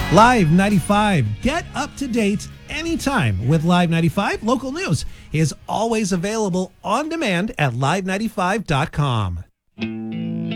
Live 95. Get up to date anytime with Live 95. Local news is always available on demand at live95.com.